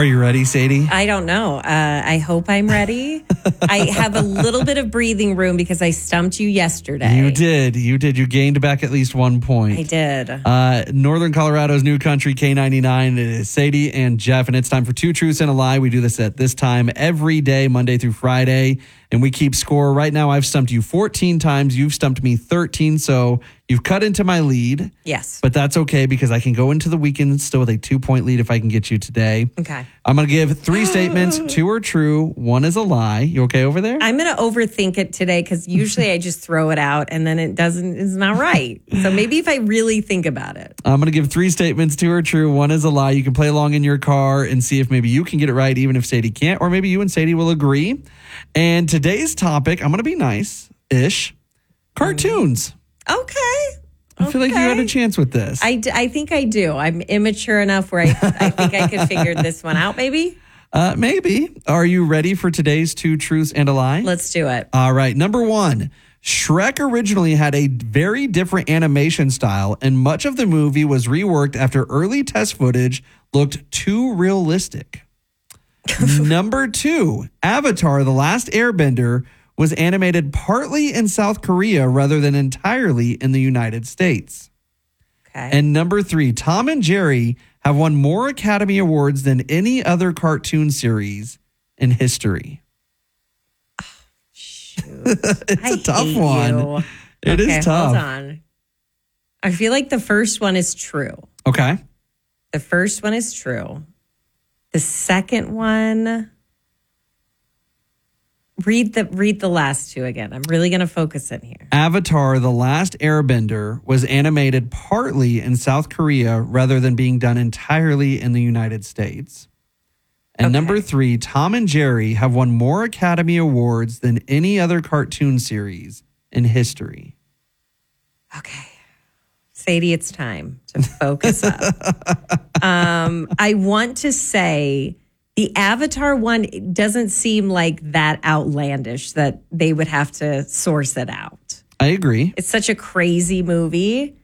Are you ready, Sadie? I don't know. I hope I'm ready. I have a little bit of breathing room because I stumped you yesterday. You did. You gained back at least 1 point. I did. Northern Colorado's new country, K99. It is Sadie and Jeff, and it's time for Two Truths and a Lie. We do this at this time every day, Monday through Friday, and we keep score. Right now, I've stumped you 14 times. You've stumped me 13, so you've cut into my lead. Yes. But that's okay because I can go into the weekend still with a 2-point lead if I can get you today. Okay. I'm going to give 3 statements. 2 are true. 1 is a lie. You okay over there? I'm going to overthink it today because usually I just throw it out and then it's not right. So maybe if I really think about it. I'm going to give 3 statements. 2 are true. 1 is a lie. You can play along in your car and see if maybe you can get it right, even if Sadie can't, or maybe you and Sadie will agree. And today's topic, I'm going to be nice-ish. Cartoons. Okay. I feel like you had a chance with this. I think I do. I'm immature enough where I think I could figure this one out, maybe. Maybe. Are you ready for today's 2 truths and a lie? Let's do it. All right. Number 1, Shrek originally had a very different animation style, and much of the movie was reworked after early test footage looked too realistic. Number 2, Avatar: The Last Airbender was animated partly in South Korea rather than entirely in the United States. Okay. And number 3, Tom and Jerry have won more Academy Awards than any other cartoon series in history. Shoot. It's a tough one. It is tough. Hold on. I feel like the first one is true. Okay. The first one is true. The second one, read the last 2 again. I'm really going to focus in here. Avatar: The Last Airbender was animated partly in South Korea rather than being done entirely in the United States. And number 3, Tom and Jerry have won more Academy Awards than any other cartoon series in history. Okay. Sadie, it's time to focus up. I want to say the Avatar one doesn't seem like that outlandish that they would have to source it out. I agree. It's such a crazy movie.